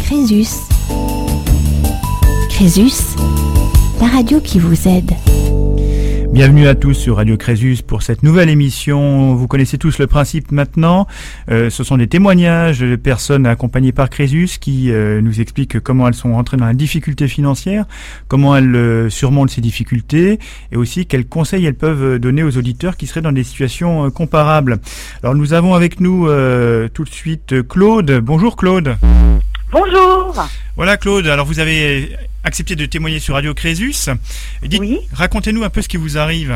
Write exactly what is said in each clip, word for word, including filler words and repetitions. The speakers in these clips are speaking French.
Crésus. Crésus, la radio qui vous aide. Bienvenue à tous sur Radio Crésus pour cette nouvelle émission. Vous connaissez tous le principe maintenant. Euh, ce sont des témoignages de personnes accompagnées par Crésus qui euh, nous expliquent comment elles sont rentrées dans la difficulté financière, comment elles euh, surmontent ces difficultés et aussi quels conseils elles peuvent donner aux auditeurs qui seraient dans des situations euh, comparables. Alors nous avons avec nous euh, tout de suite Claude. Bonjour Claude. Bonjour. Voilà Claude, alors vous avez accepté de témoigner sur Radio Crésus. Dites, oui. Racontez-nous un peu ce qui vous arrive.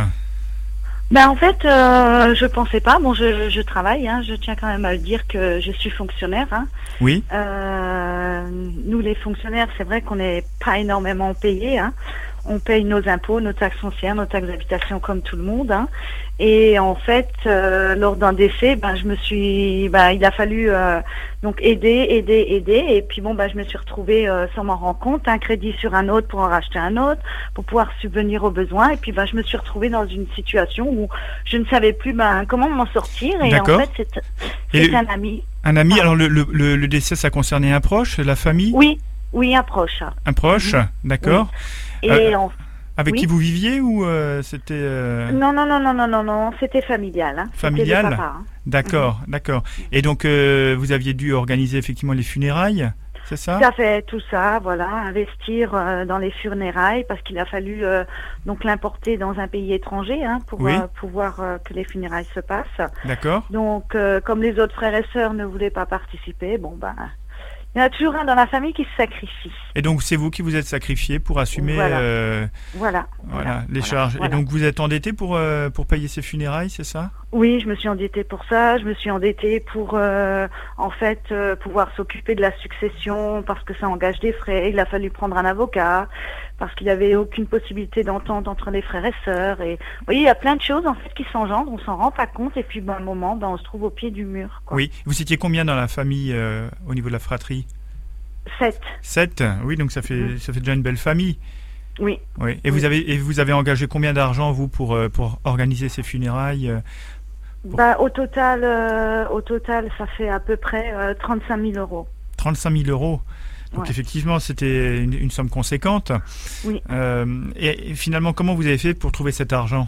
Ben en fait, euh, je pensais pas. Bon, je, je travaille. Hein, je tiens quand même à le dire que je suis fonctionnaire. Hein. Oui. Euh, nous, les fonctionnaires, c'est vrai qu'on n'est pas énormément payés. Hein. On paye nos impôts, nos taxes foncières, nos taxes d'habitation comme tout le monde. Hein. Et en fait, euh, lors d'un décès, ben je me suis, ben il a fallu euh, donc aider, aider, aider. Et puis bon, ben je me suis retrouvée euh, sans m'en rendre compte, un crédit sur un autre pour en racheter un autre, pour pouvoir subvenir aux besoins. Et puis ben je me suis retrouvée dans une situation où je ne savais plus ben comment m'en sortir. Et D'accord. en fait, c'est, c'est Et un ami. Un ami. Pardon. Alors le, le, le, le décès, ça concernait un proche, la famille. Oui, oui, un proche. Un proche, Mhm. d'accord. Et Euh, en Avec oui. qui vous viviez ou euh, c'était euh, Non, non, non, non, non, non, non, c'était familial. Hein. familial? C'était le papa, hein. D'accord, d'accord. Et donc euh, vous aviez dû organiser effectivement les funérailles, c'est ça? Ça fait tout ça, voilà, investir euh, dans les funérailles parce qu'il a fallu euh, donc l'importer dans un pays étranger hein, pour Oui. euh, pouvoir euh, que les funérailles se passent. D'accord. Donc euh, comme les autres frères et sœurs ne voulaient pas participer, bon ben il y en a toujours un dans la famille qui se sacrifie. Et donc c'est vous qui vous êtes sacrifié pour assumer Voilà. euh, Voilà. voilà, voilà, les voilà, charges. voilà. Et donc vous êtes endetté pour euh, pour payer ces funérailles, c'est ça? Oui, je me suis endettée pour ça. Je me suis endettée pour, euh, en fait, euh, pouvoir s'occuper de la succession parce que ça engage des frais. Il a fallu prendre un avocat parce qu'il n'y avait aucune possibilité d'entente entre les frères et sœurs. Et vous voyez, il y a plein de choses en fait qui s'engendrent. On s'en rend pas compte. Et puis, ben, à un moment, ben, on se trouve au pied du mur. Quoi. Oui. Vous étiez combien dans la famille euh, au niveau de la fratrie? Sept. Sept. Oui, donc ça fait Mhm. ça fait déjà une belle famille. Oui. Oui. Et Oui. vous avez et vous avez engagé combien d'argent vous pour euh, pour organiser ces funérailles? euh, Bon. Bah, au total, euh, au total, ça fait à peu près euh, trente-cinq mille euros. trente-cinq mille euros. Donc Ouais. effectivement, c'était une, une somme conséquente. Oui. Euh, et, et finalement, comment vous avez fait pour trouver cet argent?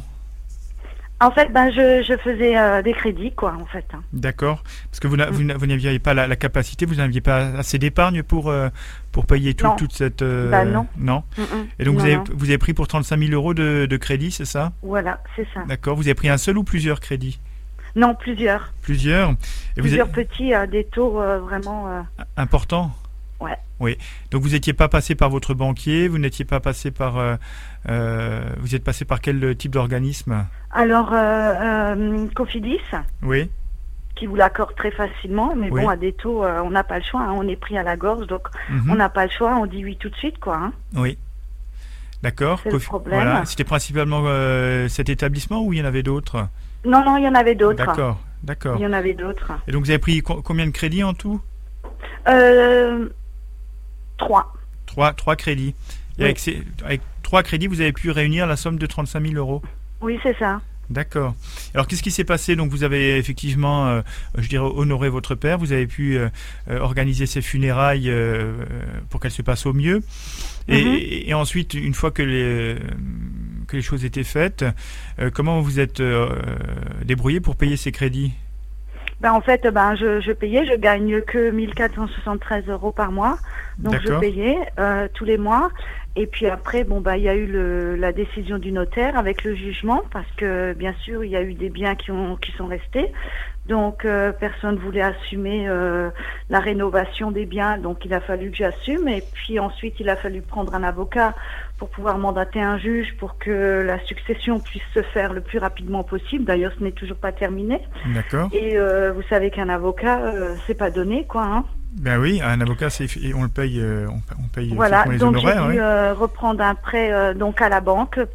En fait, ben, je, je faisais euh, des crédits, quoi, en fait. Hein. D'accord. Parce que vous, n'a- Mm. vous n'a- vous n'aviez pas la, la capacité, vous n'aviez pas assez d'épargne pour, euh, pour payer tout, Non. toute cette... euh, Bah, non. Non. Mm-mm. Et donc Non, vous avez, non. vous avez pris pour trente-cinq mille euros de, de crédit, c'est ça? Voilà, c'est ça. D'accord. Vous avez pris un seul ou plusieurs crédits? Non, plusieurs. Plusieurs. Et vous Plusieurs êtes petits à des taux euh, vraiment... euh, important? Ouais. Oui. Donc vous n'étiez pas passé par votre banquier, vous n'étiez pas passé par... euh, euh, vous êtes passé par quel type d'organisme? Alors, euh, euh, Cofidis, Oui. qui vous l'accorde très facilement, mais Oui. bon, à des taux, euh, on n'a pas le choix, hein, on est pris à la gorge, donc Mhm. on n'a pas le choix, on dit oui tout de suite, quoi. Hein. Oui. D'accord. C'est le Cofi- problème. Voilà. C'était principalement euh, cet établissement ou il y en avait d'autres? Non, non, il y en avait d'autres. D'accord. D'accord. Il y en avait d'autres. Et donc vous avez pris co- combien de crédits en tout? Euh, trois. Trois, trois crédits. Et Oui. avec, ces, avec trois crédits, vous avez pu réunir la somme de trente-cinq mille euros. Oui, c'est ça. D'accord. Alors qu'est-ce qui s'est passé? Donc vous avez effectivement, euh, je dirais, honoré votre père. Vous avez pu euh, euh, organiser ses funérailles euh, pour qu'elles se passent au mieux. Et, Mhm. et, et ensuite, une fois que les, que les choses étaient faites, euh, comment vous êtes euh, débrouillé pour payer ces crédits? Ben, en fait, ben, je, je payais, je gagne que mille quatre cent soixante-treize euros par mois. Donc je D'accord. payais euh, tous les mois. Et puis après, bon, bah, il y a eu le, la décision du notaire avec le jugement, parce que bien sûr, il y a eu des biens qui, ont, qui sont restés. Donc euh, personne ne voulait assumer euh, la rénovation des biens, donc il a fallu que j'assume. Et puis ensuite, il a fallu prendre un avocat pour pouvoir mandater un juge pour que la succession puisse se faire le plus rapidement possible. D'ailleurs, ce n'est toujours pas terminé. D'accord. Et euh, vous savez qu'un avocat, euh, c'est pas donné, quoi. Hein. Ben oui, un avocat, c'est, on le paye, euh, on, on paye Voilà, effectivement les donc j'ai honoraires. dû Oui. euh, reprendre un prêt euh, donc à la banque